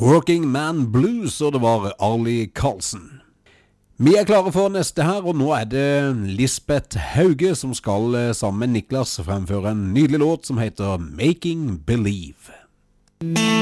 Working Man Blues, og det var Arlie Karlsen. Vi klare for neste her, og nå det Lisbeth Hauge som skal sammen med Niklas fremføre en nydelig låt som heter Making Believe.